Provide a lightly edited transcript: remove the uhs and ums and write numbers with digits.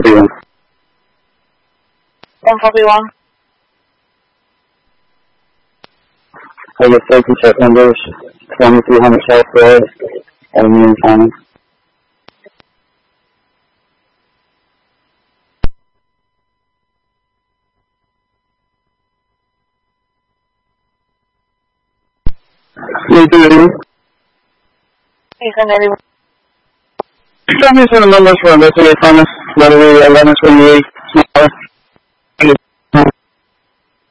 141. 141. I get safety check numbers 2300 South Road, Union County. Tell me some numbers for investigate from us. Letter 1128.